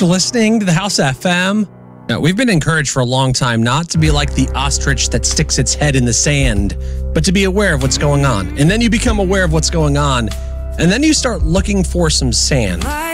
for listening to the House FM. Now, we've been encouraged for a long time not to be like the ostrich that sticks its head in the sand, but to be aware of what's going on. And then you become aware of what's going on, and then you start looking for some sand.